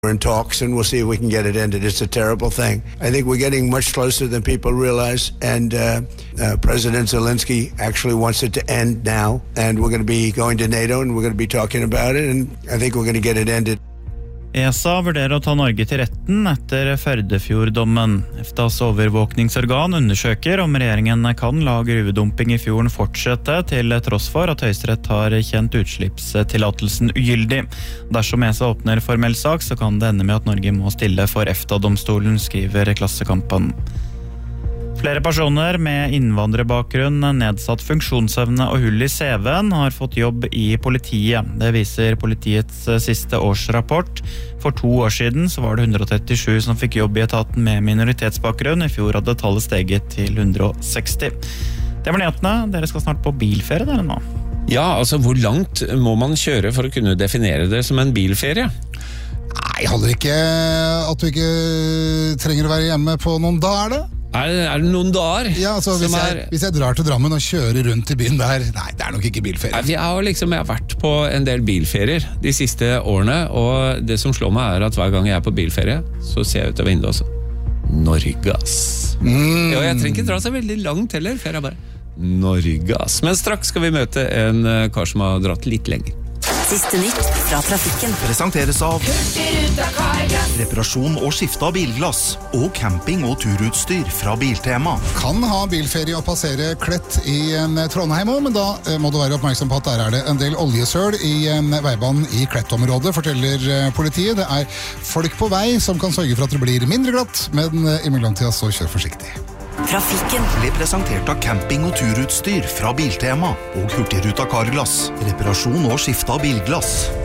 in talks, and we'll see if we can get it ended. It's a terrible thing. I think we're getting much closer than people realize, and President Zelensky actually wants it to end now, and we're going to be going to NATO, and we're going to be talking about it, and I think we're going to get it ended. ESA vurderer å ta Norge til retten etter Førdefjorddommen. EFTAs overvåkningsorgan undersøker om regjeringen kan la gruvedumping i fjorden fortsette til tross for at Høyesterett har kjent utslippstillatelsen ugyldig. Dersom ESA åpner formell sak, så kan det ende med at Norge må stille for EFTA-domstolen, skriver Klassekampen. Flere personer med innvandrerbakgrunn, nedsatt funksjonsevne og hull i CV-en har fått jobb i politiet. Det viser politiets siste årsrapport. For 2 år siden så var det 137 som fikk jobb i etaten med minoritetsbakgrunn. I fjor hadde tallet steget til 160. Det var nyhetene. Dere skal snart på bilferie dere nå. Ja, altså hvor langt må man kjøre for å kunne definere det som en bilferie? Nei, holder ikke at du ikke trenger å være hjemme på noen dager da? Er det noen dager? Ja, altså hvis jeg drar til Drammen og kjører rundt i byen der, nei, det er nok ikke bilferie. Jeg har vært på en del bilferier de siste årene, og det som slår meg er at hver gang jeg er på bilferie, så ser jeg ut av vinduet også. Norge, ass. Ja, jeg trenger ikke dra så veldig langt heller, for jeg bare Norge, ass. Men straks skal vi møte en kar som har dratt litt lenger. Siste nytt fra trafikken. Presenteres av reparasjon og skifte av bilglass og camping- og turutstyr fra Biltema. Kan ha bilferie og passere Klett i Trondheim, men da må du være oppmerksom på at der er det en del oljesøl i veibanen i Klett-området, forteller politiet. Det er folk på vei som kan sørge for at det blir mindre glatt, men i mellomtida så kjør forsiktig. Trafikken ble presentert av camping- og turutstyr fra Biltema og Hurtigruta Carglass. Reparasjon og skifte av bilglass.